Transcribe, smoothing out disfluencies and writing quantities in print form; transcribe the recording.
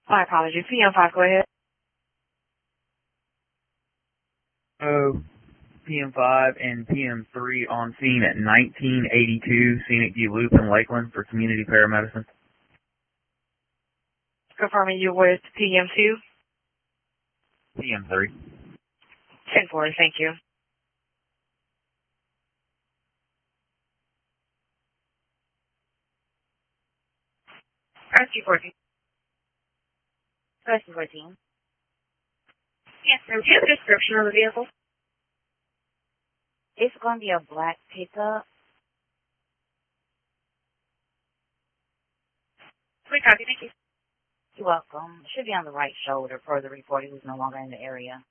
My apologies. PM5, go ahead. Oh, PM5 and PM3 on scene at 1982 Scenic View Loop in Lakeland for community paramedicine. Confirming you with PM2. PM3. 10-4, thank you. Rescue 14. Rescue 14. Yes, sir. Do you have a description of the vehicle? It's going to be a black pickup. Quick copy, thank you. You're welcome. Should be on the right shoulder per the report. He was no longer in the area.